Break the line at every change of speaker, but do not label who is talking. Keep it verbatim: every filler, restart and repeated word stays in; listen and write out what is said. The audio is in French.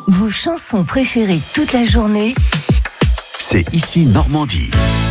Vos chansons préférées toute la journée,
c'est ici Normandie.